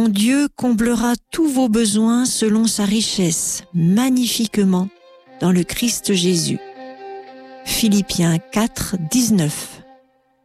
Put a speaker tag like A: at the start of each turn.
A: mon Dieu comblera tous vos besoins selon sa richesse, magnifiquement, dans le Christ Jésus. Philippiens 4, 19.